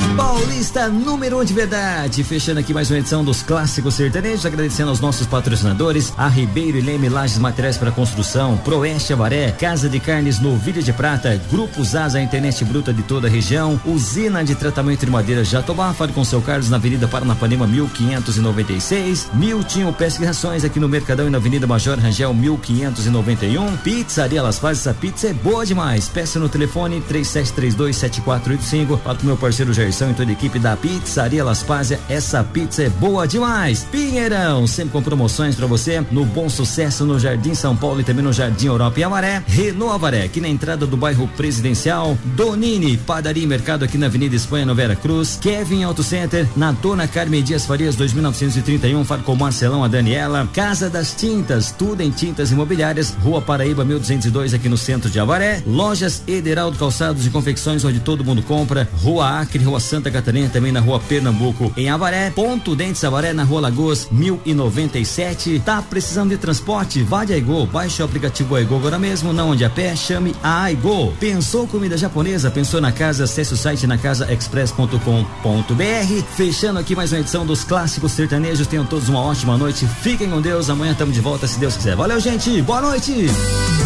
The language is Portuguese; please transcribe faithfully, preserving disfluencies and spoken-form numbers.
Paulista número um de verdade, fechando aqui mais uma edição dos Clássicos Sertanejos, agradecendo aos nossos patrocinadores, a Ribeiro e Leme Lajes Materiais para Construção, Proeste Avaré, Casa de Carnes Novilha de Prata, Grupo Zaza, a internet bruta de toda a região, Usina de Tratamento de Madeira Jatobá, fale com seu Carlos na Avenida Paranapanema mil quinhentos e noventa e seis, Miltinho Pesca e Rações aqui no Mercadão e na Avenida Major Rangel mil quinhentos e noventa e um, Pizzaria Las Pazes, essa pizza é boa demais, peça no telefone três sete três dois sete quatro oito cinco, fala com meu parceiro Gerson e toda a equipe da Pizzaria Las Pazes, essa pizza é boa demais. Pinheirão, sempre com promoções pra você, no Bom Sucesso, no Jardim São Paulo e também no Jardim Europa e Avaré, Renault Avaré, aqui na entrada do bairro Presidencial, Donini, Padaria e Mercado aqui na Avenida Espanha, no Vera Cruz, Kevin Auto Center, na Dona Carmen Dias Farias dois mil novecentos e trinta e um, fala com o Marcelão, a Daniela, Casa das Tintas, tudo em tintas imobiliárias, Rua Paraíba mil duzentos e dois aqui no centro de Avaré, Lojas Ederaldo Calçados e Confecções, onde todo mundo compra, Rua Acre, Rua Santa Catarina, também na Rua Pernambuco em Avaré, Ponto Dentes Avaré na Rua Lagoas mil e noventa e sete. Tá precisando de transporte? Vá de Aigo, baixe o aplicativo Aigo agora mesmo, não ande a pé, chame a Aigo. Pensou comida japonesa? Pensou na casa? Acesse o site na casa express ponto com ponto br. Fechando aqui mais uma edição dos Clássicos Sertanejos, tenham todos uma ótima noite, fiquem com Deus, amanhã estamos de volta se Deus quiser. Valeu, gente, boa noite.